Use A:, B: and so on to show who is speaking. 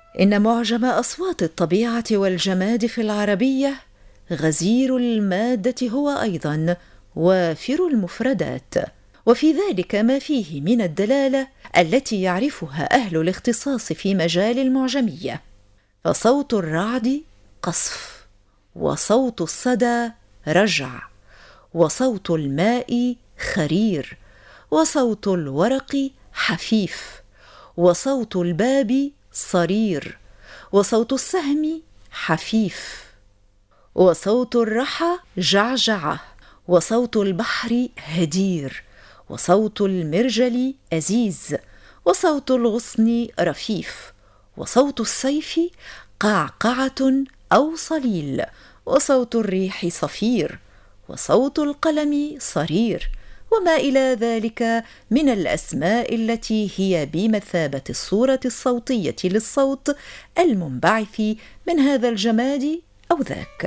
A: إن معجم أصوات الطبيعة والجماد في العربية غزير المادة هو أيضاً وافر المفردات، وفي ذلك ما فيه من الدلالة التي يعرفها أهل الاختصاص في مجال المعجمية. فصوت الرعد قصف، وصوت الصدى رجع، وصوت الماء خرير، وصوت الورق حفيف، وصوت الباب صرير، وصوت السهم حفيف، وصوت الرحى جعجعة، وصوت البحر هدير، وصوت المرجل أزيز، وصوت الغصن رفيف، وصوت السيف قعقعة أو صليل، وصوت الريح صفير، وصوت القلم صرير، وما إلى ذلك من الأسماء التي هي بمثابة الصورة الصوتية للصوت المنبعث من هذا الجماد أو ذاك.